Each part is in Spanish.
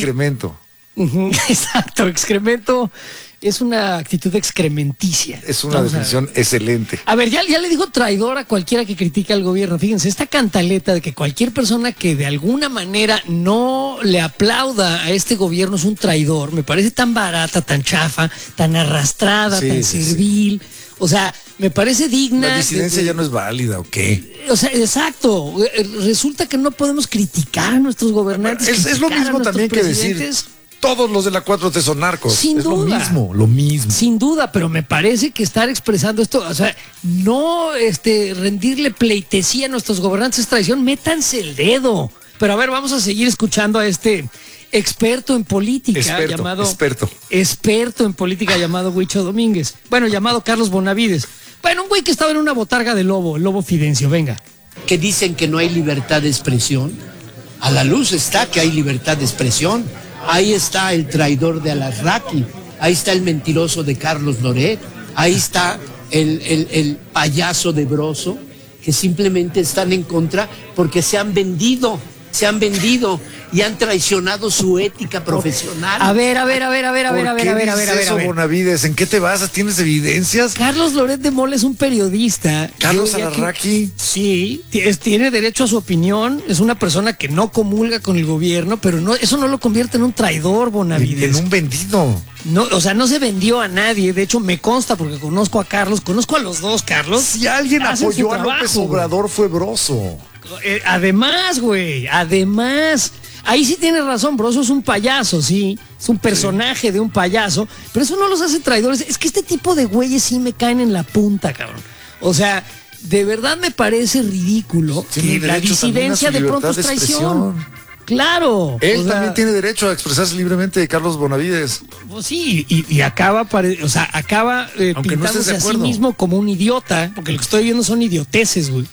excremento. Exacto, excremento es una actitud excrementicia. Es una definición excelente. A ver, ya le dijo traidor a cualquiera que critique al gobierno. Fíjense, esta cantaleta de que cualquier persona que de alguna manera no le aplauda a este gobierno es un traidor, me parece tan barata, tan chafa, tan arrastrada, tan servil. O sea, me parece digna. La disidencia ya no es válida, ¿o qué? O sea, exacto. Resulta que no podemos criticar a nuestros gobernantes. Es lo mismo también que decir todos los de la 4T son narcos. Sin duda. Lo mismo. Sin duda, pero me parece que estar expresando esto, o sea, no rendirle pleitesía a nuestros gobernantes es traición, métanse el dedo. Pero a ver, vamos a seguir escuchando a este experto en política experto en política llamado Huicho Domínguez. Bueno, llamado Carlos Bonavides. Bueno, un güey que estaba en una botarga de lobo, el lobo Fidencio, venga. Que dicen que no hay libertad de expresión. A la luz está que hay libertad de expresión. Ahí está el traidor de Alarraqui, ahí está el mentiroso de Carlos Loret, ahí está el payaso de Broso, que simplemente están en contra porque se han vendido y han traicionado su ética profesional. A ver. ¿Qué es eso, Bonavides? ¿En qué te basas? ¿Tienes evidencias? Carlos Loret de Mola es un periodista. Carlos Alarraqui. Sí, tiene derecho a su opinión. Es una persona que no comulga con el gobierno, pero eso no lo convierte en un traidor, Bonavides. En un vendido. No, o sea, no se vendió a nadie. De hecho, me consta porque conozco a Carlos, conozco a los dos, Carlos. Si alguien apoyó a López Obrador fue Broso. Además, ahí sí tienes razón, Broso es un payaso, sí, es un personaje de un payaso, pero eso no los hace traidores. Es que este tipo de güeyes sí me caen en la punta, cabrón. O sea, de verdad me parece ridículo que la disidencia de pronto es traición. Claro. Él también tiene derecho a expresarse libremente, Carlos Bonavides. Pues sí, y acaba pintándose a sí mismo como un idiota, porque lo que estoy viendo son idioteces, güey.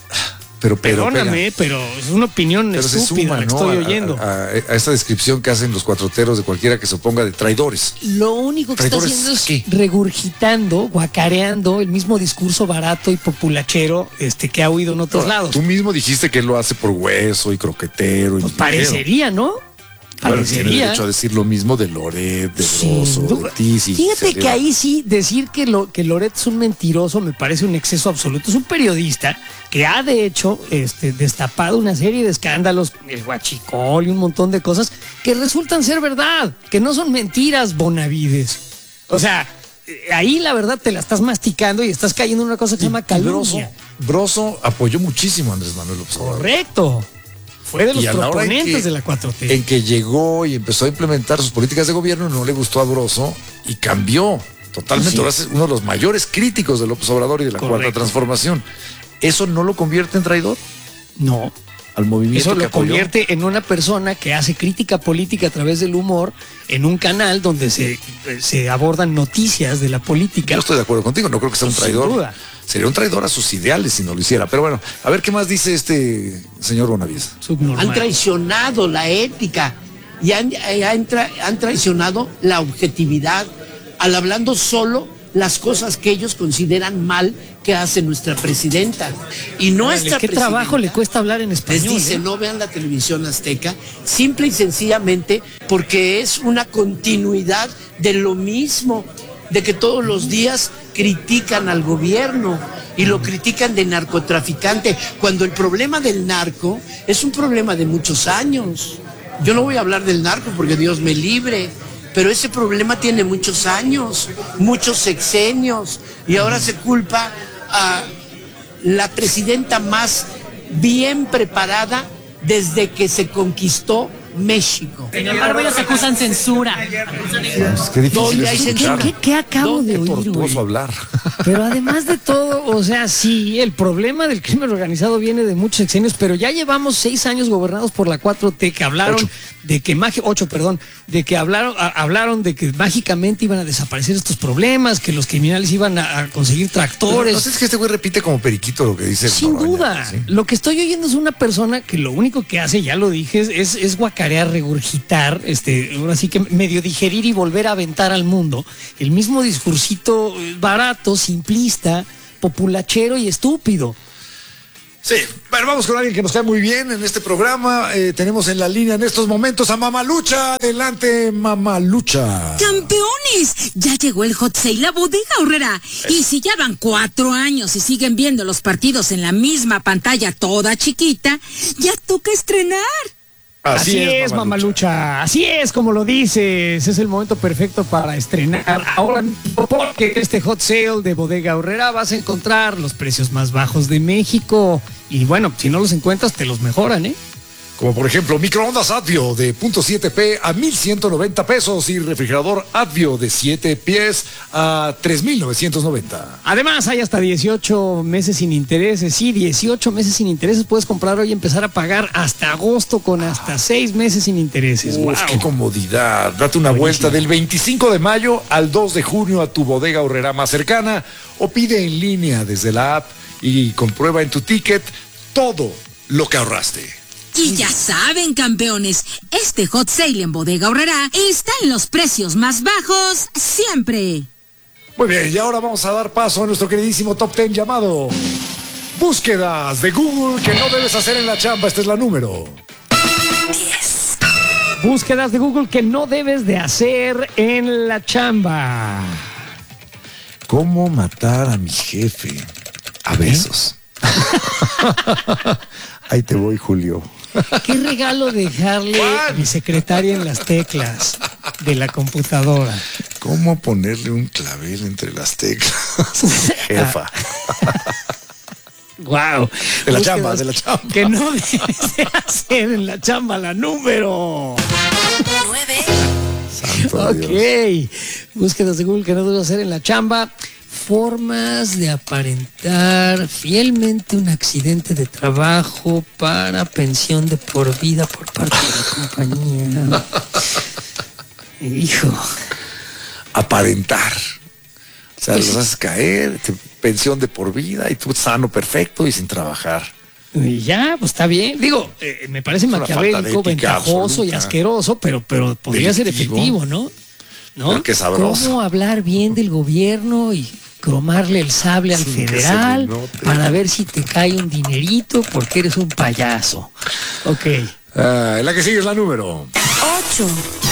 Perdóname, pero es una opinión estúpida la que estoy oyendo. A esa descripción que hacen los cuatroteros de cualquiera que se oponga de traidores. Lo único que está haciendo es regurgitando, guacareando el mismo discurso barato y populachero que ha oído en otros lados. Tú mismo dijiste que él lo hace por hueso y croquetero. Pues parecería, ¿no? Bueno, tiene derecho a decir lo mismo de Loret, de Broso, de Tizi. Fíjate que ahí sí, decir que Loret es un mentiroso me parece un exceso absoluto. Es un periodista que ha de hecho destapado una serie de escándalos, el huachicol y un montón de cosas que resultan ser verdad, que no son mentiras, Bonavides. O sea, ahí la verdad te la estás masticando y estás cayendo en una cosa que se llama calumnia. Broso apoyó muchísimo a Andrés Manuel López Obrador. Correcto. Fue de los proponentes de la 4T. En que llegó y empezó a implementar sus políticas de gobierno, no le gustó a Broso y cambió totalmente. Sí. Ahora es uno de los mayores críticos de López Obrador y de la Cuarta Transformación. ¿Eso no lo convierte en traidor? No. Al movimiento. Eso lo convierte en una persona que hace crítica política a través del humor en un canal donde se abordan noticias de la política. Yo estoy de acuerdo contigo, no creo que sea un traidor. Sin duda. Sería un traidor a sus ideales si no lo hiciera. Pero bueno, a ver qué más dice este señor Bonavides. Han traicionado la ética y han traicionado la objetividad al hablando solo las cosas que ellos consideran mal que hace nuestra presidenta. Y nuestra ¿Qué trabajo le cuesta hablar en español? Les dice, no vean la televisión azteca, simple y sencillamente porque es una continuidad de lo mismo, de que todos los días critican al gobierno y lo critican de narcotraficante, cuando el problema del narco es un problema de muchos años. Yo no voy a hablar del narco porque Dios me libre, pero ese problema tiene muchos años, muchos sexenios, y ahora se culpa a la presidenta más bien preparada desde que se conquistó México. Sin embargo, ellos acusan censura. Qué difícil es escuchar. ¿Qué acabo de oír, güey? Hablar. Pero además de todo, o sea, sí, el problema del crimen organizado viene de muchos sexenios, pero ya llevamos 6 años gobernados por la 4T, que hablaron de que hablaron de que mágicamente iban a desaparecer estos problemas, que los criminales iban a conseguir tractores. No sé, es que este güey repite como periquito lo que dice. Sin duda. ¿Sí? Lo que estoy oyendo es una persona que lo único que hace, ya lo dije, es guacarear, regurgitar, ahora sí que medio digerir y volver a aventar al mundo el mismo discursito barato, simplista, populachero y estúpido. Sí, pero vamos con alguien que nos cae muy bien en este programa. Tenemos en la línea en estos momentos a Mamalucha. Adelante, Mamalucha. ¡Campeones! Ya llegó el hot sale a Bodega Aurrera. Y si ya van 4 años y siguen viendo los partidos en la misma pantalla toda chiquita, ya toca estrenar. Así es, Mamalucha. Así es, como lo dices. Es el momento perfecto para estrenar. Ahora, porque este hot sale de Bodega Aurrera vas a encontrar los precios más bajos de México. Y bueno, si no los encuentras, te los mejoran, ¿eh? Como por ejemplo, microondas Advio de 0.7p a 1,190 pesos y refrigerador Advio de 7 pies a 3,990. Además, hay hasta 18 meses sin intereses. Sí, 18 meses sin intereses. Puedes comprar hoy y empezar a pagar hasta agosto con hasta 6 meses sin intereses. ¡Wow! ¡Qué comodidad! Date una vuelta del 25 de mayo al 2 de junio a tu Bodega Aurrera más cercana o pide en línea desde la app y comprueba en tu ticket todo lo que ahorraste. Y ya saben, campeones, este hot sale en Bodega Aurrera está en los precios más bajos siempre. Muy bien, y ahora vamos a dar paso a nuestro queridísimo Top 10 llamado Búsquedas de Google que no debes hacer en la chamba. Esta es la número 10. Búsquedas de Google que no debes de hacer en la chamba. ¿Cómo matar a mi jefe a besos? Ahí te voy, Julio. ¿Qué regalo dejarle a mi secretaria en las teclas de la computadora? ¿Cómo ponerle un clavel entre las teclas? Jefa. Wow. De la chamba. Que no debes de hacer en la chamba la número 9. Santo Dios. Búsquedas de Google que no debes hacer en la chamba. Formas de aparentar fielmente un accidente de trabajo para pensión de por vida por parte de la compañía. Hijo. Aparentar. O sea, los haces caer, pensión de por vida y tú sano, perfecto y sin trabajar. Y ya, pues está bien. Digo, me parece maquiavélico, ventajoso y asqueroso, pero podría ser efectivo, ¿no? Pero qué sabroso. ¿Cómo hablar bien del gobierno y cromarle el sable al federal para ver si te cae un dinerito porque eres un payaso? Ok. La que sigue es la número 8.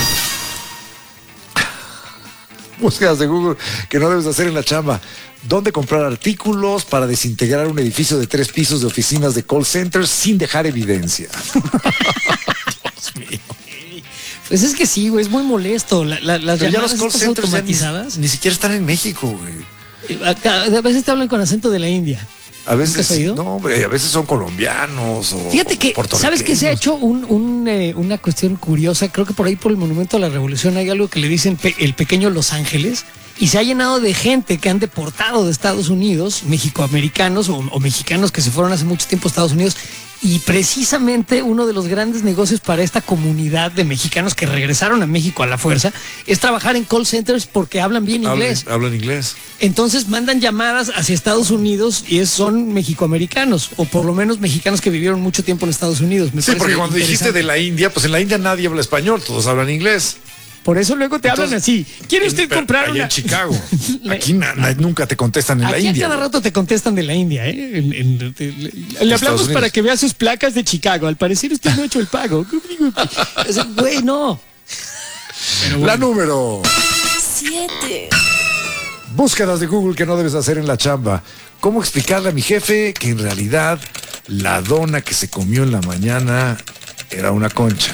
Búsquedas de Google que no debes hacer en la chamba. ¿Dónde comprar artículos para desintegrar un edificio de 3 pisos de oficinas de call centers sin dejar evidencia? Dios mío. Pues es que sí, güey, es muy molesto. Las Pero ya los llamadas call estas centers automatizadas. ni siquiera están en México, güey. A veces te hablan con acento de la India. A veces, ¿Has oído? no, hombre, a veces son colombianos o Fíjate que, ¿sabes que se ha hecho una cuestión curiosa? Creo que por ahí por el Monumento a la Revolución hay algo que le dicen el pequeño Los Ángeles y se ha llenado de gente que han deportado de Estados Unidos, mexicoamericanos o mexicanos que se fueron hace mucho tiempo a Estados Unidos. Y precisamente uno de los grandes negocios para esta comunidad de mexicanos que regresaron a México a la fuerza es trabajar en call centers porque hablan bien inglés. Hablan inglés. Entonces mandan llamadas hacia Estados Unidos y son mexicoamericanos, o por lo menos mexicanos que vivieron mucho tiempo en Estados Unidos. Sí, porque cuando dijiste de la India, pues en la India nadie habla español, todos hablan inglés. Por eso luego te hablan así. ¿Quiere usted comprar allá en Chicago. Aquí nunca te contestan en la India. Aquí a cada rato te contestan de la India, ¿eh? Le hablamos para que vea sus placas de Chicago. Al parecer usted no ha hecho el pago. Güey, no. Bueno. La número 7. Búsquedas de Google que no debes hacer en la chamba. ¿Cómo explicarle a mi jefe que en realidad la dona que se comió en la mañana era una concha?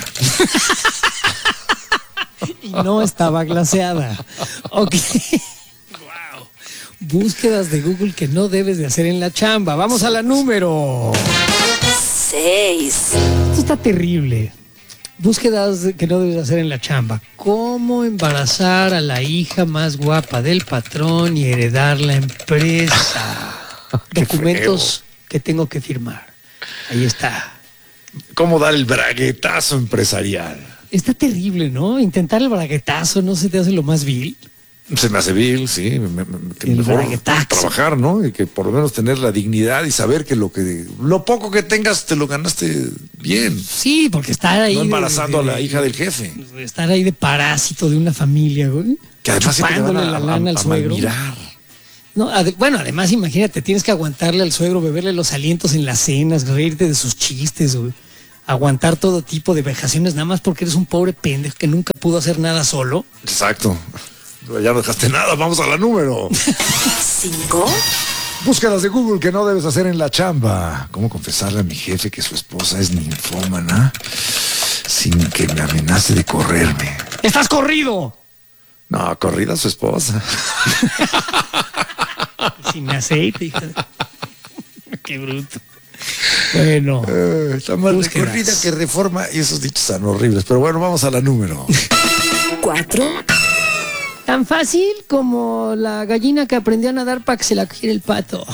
Y no estaba glaseada. Ok. Wow. Búsquedas de Google que no debes de hacer en la chamba. Vamos a la número 6. Esto está terrible. Búsquedas que no debes de hacer en la chamba. ¿Cómo embarazar a la hija más guapa del patrón y heredar la empresa? Documentos que tengo que firmar. Ahí está. ¿Cómo dar el braguetazo empresarial? Está terrible, ¿no? Intentar el braguetazo no se te hace lo más vil. Se me hace vil, sí. Que El mejor braguetazo. trabajar, ¿no? Y que por lo menos tener la dignidad y saber que lo poco que tengas te lo ganaste bien. Sí, porque estar ahí. No embarazando a la hija del jefe. Estar ahí de parásito de una familia, güey. Que además siempre te van chupándole la lana al suegro. mirar. No, bueno, además imagínate, tienes que aguantarle al suegro, beberle los alientos en las cenas, reírte de sus chistes, güey. Aguantar todo tipo de vejaciones nada más porque eres un pobre pendejo que nunca pudo hacer nada solo. Exacto. Ya no dejaste nada, vamos a la número 5. Búsquedas de Google que no debes hacer en la chamba. ¿Cómo confesarle a mi jefe que su esposa es ninfómana sin que me amenace de correrme? ¡Estás corrido! No, corrida a su esposa. Sin aceite, hija. Qué bruto. Bueno. Está más búsquedas. recorrida que Reforma y esos dichos tan horribles. Pero bueno, vamos a la número 4. Tan fácil como la gallina que aprendió a nadar para que se la cogiera el pato.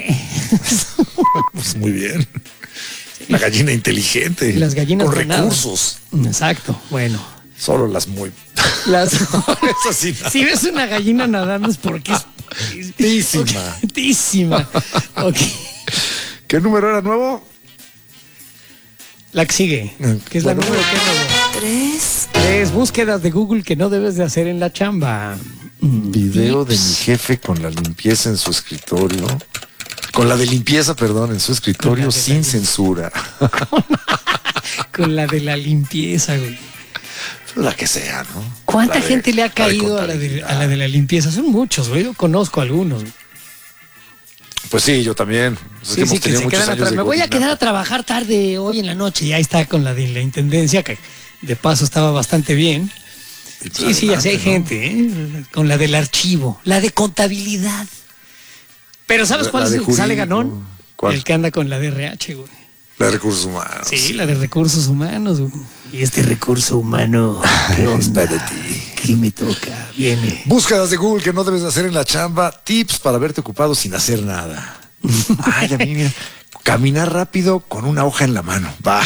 Pues muy bien. La gallina inteligente. Las gallinas con no nadan. recursos. Exacto, bueno. Solo las muy. Eso sí. Si ves una gallina nadando es porque es Tísima. tísima. Ok. ¿Qué número era nuevo? La que sigue, que es la Bueno, número que no. 3. 3 búsquedas de Google que no debes de hacer en la chamba. Video de mi jefe con la limpieza en su escritorio. Con la de limpieza, perdón, en su escritorio sin censura. Con la de la limpieza, güey. La que sea, ¿no? ¿Cuánta La de- gente le ha la de caído a la de la limpieza? Son muchos, güey. Yo conozco algunos. Güey. Pues sí, yo también. Pues es que hemos Que tenido se muchos quedan años atrás. de Me voy a coordinación. quedar a trabajar tarde hoy en la noche. Y ahí está con la de la intendencia, que de paso estaba bastante bien. Y pues Sí, así hay adelante, ¿no? gente, ¿eh? Con la del archivo, la de contabilidad. Pero ¿sabes La cuál es de el que sale jurídico. ganón? ¿Cuál? El que anda con la de RH, güey. La de recursos humanos. Sí, la de recursos humanos, güey. Y este recurso humano, ¿qué Es onda? para ti. ¿Qué me toca? Viene. Búsquedas de Google que no debes de hacer en la chamba. Tips para verte ocupado sin hacer nada. Ay, a mí, mira. Caminar rápido con una hoja en la mano. Va.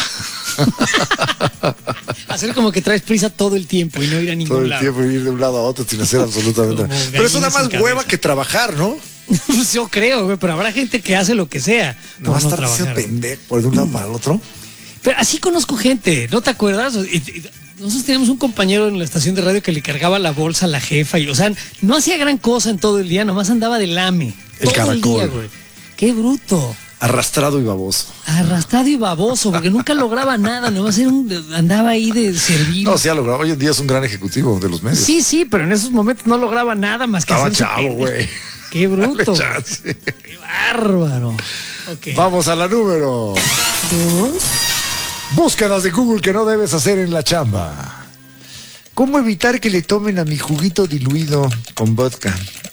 Hacer como que traes prisa todo el tiempo y no ir a ningún Todo el lado. tiempo ir de un lado a otro sin hacer absolutamente Como nada. Pero eso da gallina más sin hueva cabeza. que trabajar, ¿no? Pues yo creo, güey, pero habrá gente que hace lo que sea No vas a estar haciendo trabajar. pendejo por de un lado para el otro. Pero así conozco gente, ¿no te acuerdas? Nosotros teníamos un compañero en la estación de radio que le cargaba la bolsa a la jefa y, o sea, no hacía gran cosa en todo el día, nomás andaba de lame. El todo caracol. día, güey. Qué bruto. Arrastrado y baboso. Arrastrado y baboso, porque nunca lograba nada, nomás era andaba ahí de servir. No, sí ha logrado. Hoy en día es un gran ejecutivo de los medios. Sí, pero en esos momentos no lograba nada más que Estaba hacerse chavo, pendejo. güey. Qué bruto. Dale chance. Qué bárbaro. Ok. Vamos a la número 2. Búsquedas de Google que no debes hacer en la chamba. ¿Cómo evitar que le tomen a mi juguito diluido con vodka?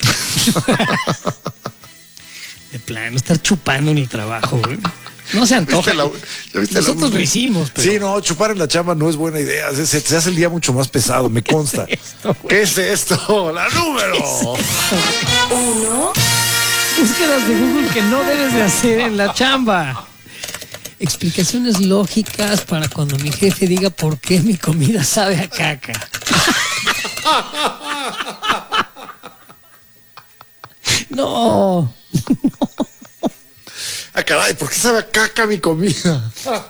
De plano, estar chupando en el trabajo, güey. No se antoja. ¿Ya viste la- Nosotros lo hicimos, pero... Sí, no, chupar en la chamba no es buena idea. Se hace el día mucho más pesado, me consta. ¿Qué es esto? La número. 1. Búsquedas de Google que no debes de hacer en la chamba. Explicaciones lógicas para cuando mi jefe diga por qué mi comida sabe a caca. No. Ah, caray, ¿por qué sabe a caca mi comida?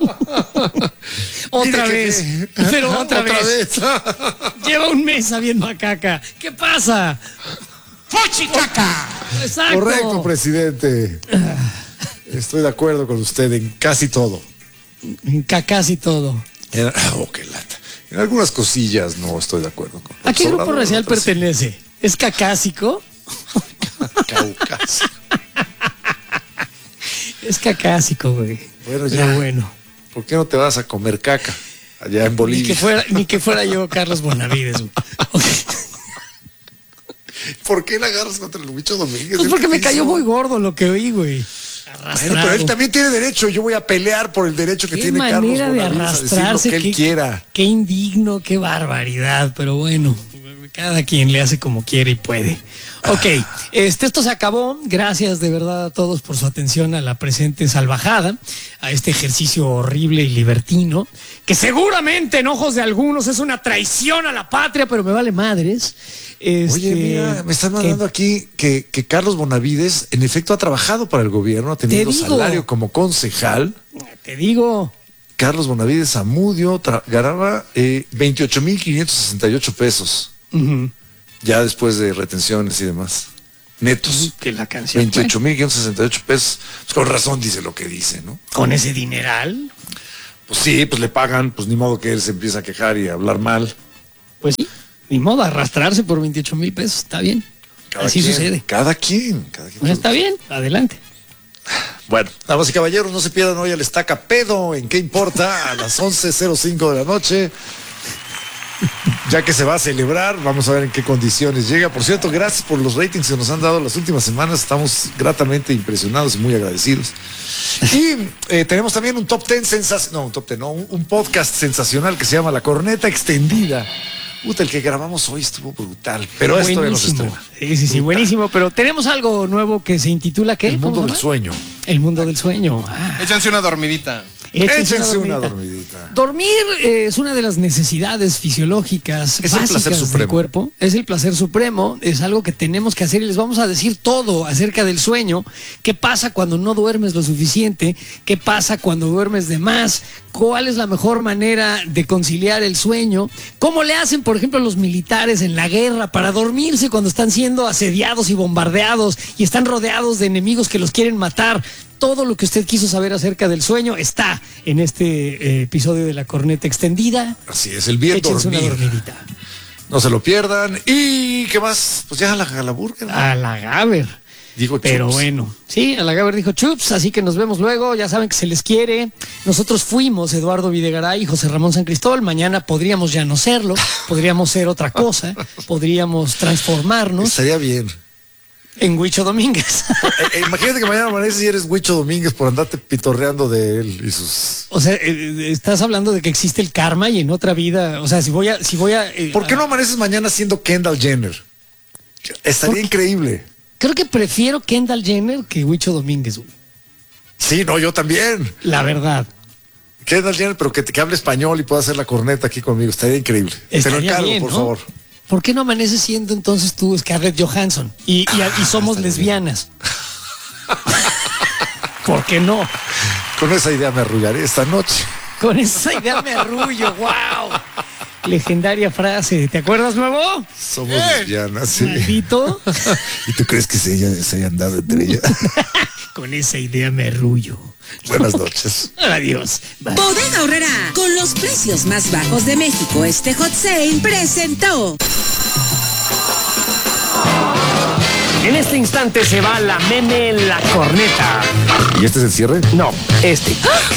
Otra Mire, vez. jefe. Pero otra vez. Lleva un mes sabiendo a caca. ¿Qué pasa? ¡Fuchi caca! Exacto. Correcto, presidente. Estoy de acuerdo con usted en casi todo. Cacas y todo. Oh, qué lata. En algunas cosillas no estoy de acuerdo con ¿A qué grupo Obrador, racial otras sí. pertenece? ¿Es cacásico? Caucasio. Es cacásico, güey. Bueno, Pero ya. bueno. ¿Por qué no te vas a comer caca allá en Bolivia? Ni que fuera yo Carlos Bonavides. Güey. Ok. ¿Por qué la agarras contra el bicho Domínguez? Pues porque me ¿Qué cayó hizo? muy gordo lo que oí, güey. Bueno, Arrastrado. pero él también tiene derecho. Yo voy a pelear por el derecho que Qué tiene Carlos manera de Bonavides a decir lo arrastrarse, que él quiera. qué indigno, qué barbaridad, pero bueno, cada quien le hace como quiere y puede. Ok, esto se acabó. Gracias de verdad a todos por su atención a la presente salvajada, a este ejercicio horrible y libertino, que seguramente en ojos de algunos es una traición a la patria, pero me vale madres. Oye, mira, me están mandando aquí que Carlos Bonavides en efecto ha trabajado para el gobierno, ha tenido digo. salario como concejal. Te digo, Carlos Bonavides Zamudio ganaba 28,568 pesos. ujú, Ya después de retenciones y demás. netos. Que la canción 28,568 pesos. Pues con razón dice lo que dice, ¿no? con ese dineral. Pues sí, pues le pagan, pues ni modo que él se empiece a quejar y a hablar mal. Pues sí, ni modo, arrastrarse por 28,000 pesos, está bien. Así sucede. Cada quien. Pues está bien, adelante. Bueno, damas y caballeros, no se pierdan hoy el Estaca Pedo, ¿en qué importa? A las 11:05 de la noche. Ya que se va a celebrar, vamos a ver en qué condiciones llega. Por cierto, gracias por los ratings que nos han dado las últimas semanas. Estamos gratamente impresionados y muy agradecidos. Y tenemos también un top 10 un podcast sensacional que se llama La Corneta Extendida. Puta, el que grabamos hoy estuvo brutal, pero esto ya nos estrena. Sí, buenísimo, pero tenemos algo nuevo que se intitula ¿qué? El mundo del sueño. El mundo del sueño. Échense una dormidita. Échense una dormidita. Dormir es una de las necesidades fisiológicas Es el placer básicas supremo. del cuerpo. Es el placer supremo, es algo que tenemos que hacer y les vamos a decir todo acerca del sueño. ¿Qué pasa cuando no duermes lo suficiente? ¿Qué pasa cuando duermes de más? ¿Cuál es la mejor manera de conciliar el sueño? ¿Cómo le hacen, por ejemplo, los militares en la guerra para dormirse cuando están siendo asediados y bombardeados y están rodeados de enemigos que los quieren matar? Todo lo que usted quiso saber acerca del sueño está en este episodio de La Corneta Extendida. Así es, el bien Échense dormir. una dormidita. No se lo pierdan. ¿Y qué más? Pues ya a la burger. A la Gaber. Digo, Pero chups. bueno, sí, a la Gaber dijo chups, así que nos vemos luego. Ya saben que se les quiere. Nosotros fuimos Eduardo Videgaray y José Ramón San Cristóbal. Mañana podríamos ya no serlo, podríamos ser otra cosa, podríamos transformarnos Estaría bien. en Huicho Domínguez. Imagínate que mañana amaneces y eres Huicho Domínguez por andarte pitorreando de él y sus... O sea, estás hablando de que existe el karma y en otra vida, o sea, si voy a ¿Por qué no amaneces mañana siendo Kendall Jenner? Estaría increíble. Creo que prefiero Kendall Jenner que Huicho Domínguez, güey. Sí, no, yo también. La verdad. Kendall Jenner, pero que hable español y pueda hacer la corneta aquí conmigo. Estaría increíble. Te lo Estaría encargo, bien, por ¿no? favor. ¿Por qué no amaneces siendo entonces tú Scarlett Johansson? Y somos lesbianas. ¿Por qué no? Con esa idea me arrullaré esta noche. Con esa idea me arrullo, wow. Legendaria frase. ¿Te acuerdas, nuevo? Somos lesbianas, sí. Maldito. ¿Y tú crees que se hayan dado entre ellas? Con esa idea me arrullo. Buenas noches. Adiós. Bye. Bodega Aurrera, con los precios más bajos de México, este hot sale presentó. En este instante se va la meme La Corneta. ¿Y este es el cierre? No, este.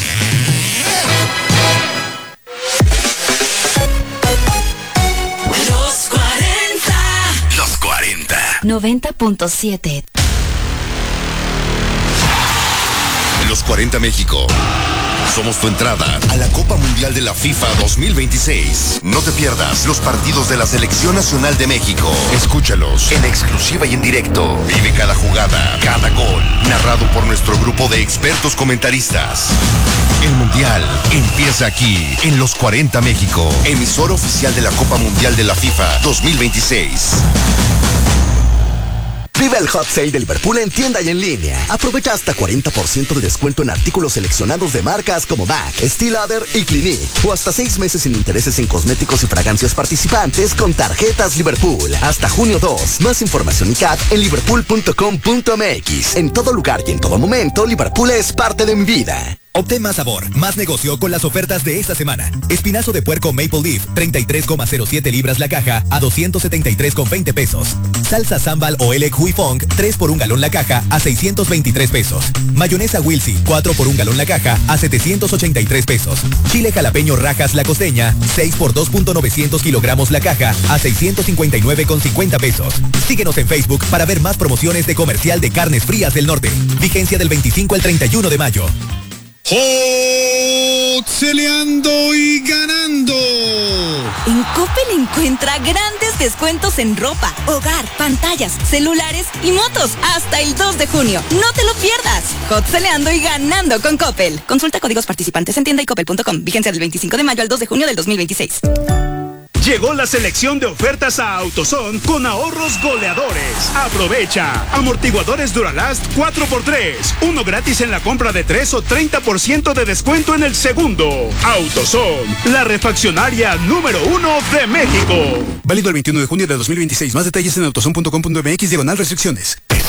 Los 40. 90.7. Los 40 México. Somos tu entrada a la Copa Mundial de la FIFA 2026. No te pierdas los partidos de la Selección Nacional de México. Escúchalos en exclusiva y en directo. Vive cada jugada, cada gol, narrado por nuestro grupo de expertos comentaristas. El Mundial empieza aquí, en Los 40 México, emisor oficial de la Copa Mundial de la FIFA 2026. Vive el hot sale de Liverpool en tienda y en línea. Aprovecha hasta 40% de descuento en artículos seleccionados de marcas como MAC, Steel Lauder y Clinique. O hasta 6 meses sin intereses en cosméticos y fragancias participantes con tarjetas Liverpool. Hasta junio 2. Más información y CAT en liverpool.com.mx. En todo lugar y en todo momento, Liverpool es parte de mi vida. Obtén más sabor, más negocio con las ofertas de esta semana. Espinazo de puerco Maple Leaf, 33,07 libras la caja a 273,20 pesos. Salsa Sambal o Elec Hui Fong, 3 por 1 galón la caja a 623 pesos. Mayonesa Wilsey, 4 por 1 galón la caja a 783 pesos. Chile jalapeño Rajas La Costeña, 6 por 2.900 kilogramos la caja a 659,50 pesos. Síguenos en Facebook para ver más promociones de Comercial de Carnes Frías del Norte. Vigencia del 25 al 31 de mayo. Celeando y ganando. En Coppel encuentra grandes descuentos en ropa, hogar, pantallas, celulares y motos hasta el 2 de junio. No te lo pierdas. Celeando y ganando con Coppel. Consulta códigos participantes en tienda y coppel.com. Vigencia del 25 de mayo al 2 de junio del 2026. Llegó la selección de ofertas a AutoZone con ahorros goleadores. Aprovecha. Amortiguadores Duralast 4x3. Uno gratis en la compra de 3 o 30% de descuento en el segundo. AutoZone, la refaccionaria número 1 de México. Válido el 21 de junio de 2026. Más detalles en autozone.com.mx/restricciones.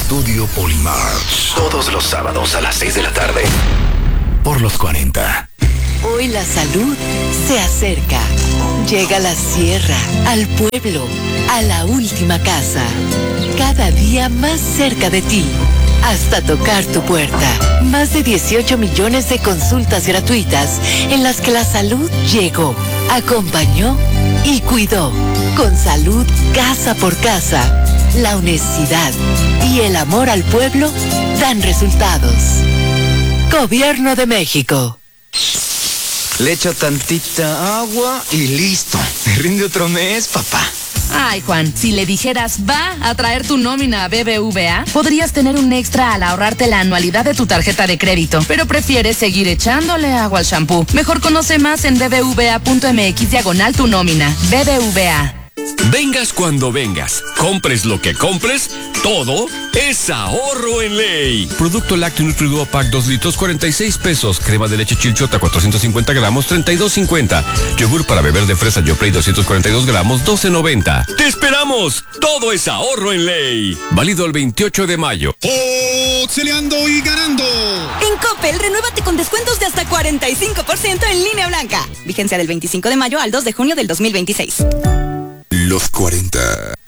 Estudio Polymarch. Todos los sábados a las 6 de la tarde. Por los 40. Hoy la salud se acerca. Llega a la sierra, al pueblo, a la última casa. Cada día más cerca de ti. Hasta tocar tu puerta. Más de 18 millones de consultas gratuitas en las que la salud llegó, acompañó y cuidó. Con salud casa por casa, la honestidad y el amor al pueblo dan resultados. Gobierno de México. Le echo tantita agua y listo. Me rinde otro mes, papá. Ay, Juan, si le dijeras va a traer tu nómina a BBVA, podrías tener un extra al ahorrarte la anualidad de tu tarjeta de crédito, pero prefieres seguir echándole agua al shampoo. Mejor conoce más en bbva.mx/tu nómina. BBVA. Vengas cuando vengas, compres lo que compres, todo es ahorro en ley. Producto lácteo Nutriduo Pack 2 litros, 46 pesos. Crema de leche Chilchota 450 gramos, 32.50. Yogur para beber de fresa Yoplait 242 gramos, 12.90. ¡Te esperamos! Todo es ahorro en ley. Válido el 28 de mayo. Celeando y ganando. En Coppel, renuévate con descuentos de hasta 45% en línea blanca. Vigencia del 25 de mayo al 2 de junio del 2026. Los 40.